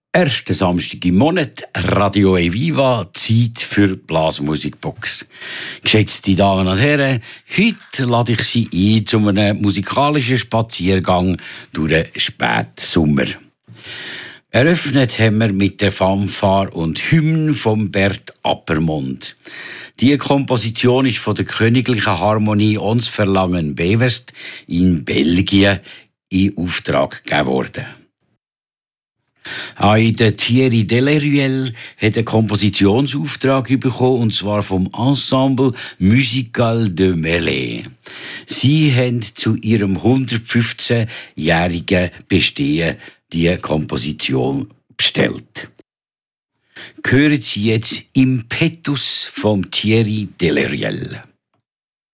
Ersten Samstag im Monat, Radio Eviva, Zeit für Blasmusikbox. Geschätzte Damen und Herren, heute lade ich Sie ein zu einem musikalischen Spaziergang durch den Spätsommer. Eröffnet haben wir mit der Fanfare und Hymne von Bert Appermont. Die Komposition ist von der Königlichen Harmonie Ons Verlangen Beverst in Belgien in Auftrag gegeben worden. Auch der Thierry Deleruel hat einen Kompositionsauftrag bekommen, und zwar vom Ensemble Musical de Melé. Sie haben zu ihrem 115-jährigen Bestehen die Komposition bestellt. Hören Sie jetzt Impetus vom Thierry Deleruel.